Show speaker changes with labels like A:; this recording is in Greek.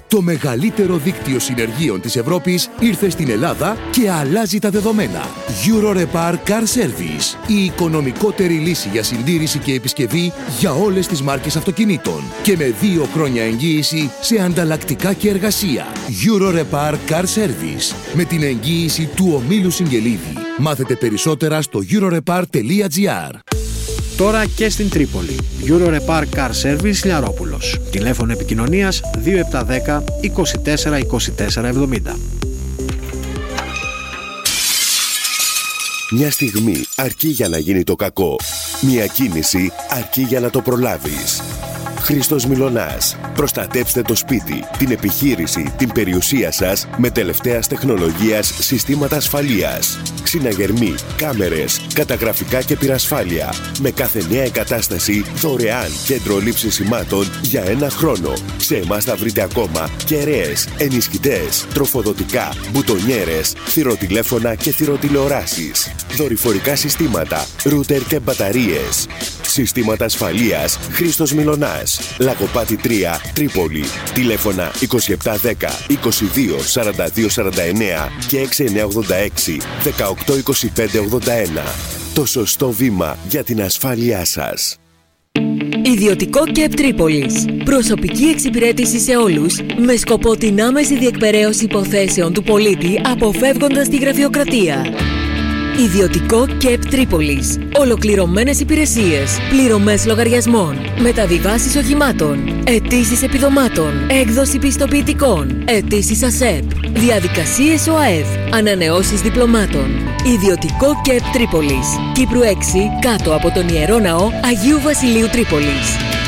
A: Το μεγαλύτερο δίκτυο συνεργείων της Ευρώπης ήρθε στην Ελλάδα και αλλάζει τα δεδομένα. Eurorepar Car Service. Η οικονομικότερη λύση για συντήρηση και επισκευή για όλες τις μάρκες αυτοκινήτων. Και με 2 χρόνια εγγύηση σε ανταλλακτικά και εργασία. Eurorepar Car Service. Με την εγγύηση του ομίλου Συγγελίδη. Μάθετε περισσότερα στο eurorepar.gr.
B: Τώρα και στην Τρίπολη. Eurorepar Car Service Λιαρόπουλος. Τηλέφωνο επικοινωνίας 2710 24 24 70.
C: Μια στιγμή αρκεί για να γίνει το κακό. Μια κίνηση αρκεί για να το προλάβεις. Χρήστος Μιλωνάς. Προστατέψτε το σπίτι, την επιχείρηση, την περιουσία σας με τελευταίας τεχνολογίας συστήματα ασφαλείας. Ξυναγερμοί, κάμερες, καταγραφικά και πυρασφάλεια. Με κάθε νέα εγκατάσταση δωρεάν κέντρο λήψης σημάτων για 1 χρόνο. Σε εμάς θα βρείτε ακόμα κεραίες, ενισχυτές, τροφοδοτικά, μπουτονιέρες, θηροτηλέφωνα και θηροτηλεοράσεις. Δορυφορικά συστήματα, ρούτερ και μπαταρίες. Συστήματα ασφαλείας Χρήστος Μιλωνάς. Λαγοπάτη 3, Τρίπολη. Τηλέφωνα 2710 22 42 49 και 6986 18 25 81. Το σωστό βήμα για την ασφάλειά σας.
D: Ιδιωτικό ΚΕΠ Τρίπολης. Προσωπική εξυπηρέτηση σε όλους με σκοπό την άμεση διεκπεραίωση υποθέσεων του πολίτη αποφεύγοντας τη γραφειοκρατία. Ιδιωτικό ΚΕΠ Τρίπολης. Ολοκληρωμένες υπηρεσίες, πληρωμές λογαριασμών, μεταβιβάσεις οχημάτων, αιτήσεις επιδομάτων, έκδοση πιστοποιητικών, αιτήσεις ΑΣΕΠ, διαδικασίες ΟΑΕΔ, ανανεώσεις διπλωμάτων. Ιδιωτικό ΚΕΠ Τρίπολης. Κύπρου 6, κάτω από τον Ιερό Ναό Αγίου Βασιλείου Τρίπολης.